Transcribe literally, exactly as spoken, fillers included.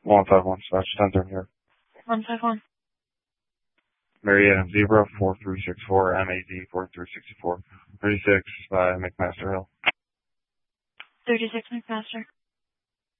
one five one, slash ten thirty here. one five one. Marietta Zebra, four three six four, M A D, four three six four, thirty-six by McMaster Hill. thirty-six McMaster.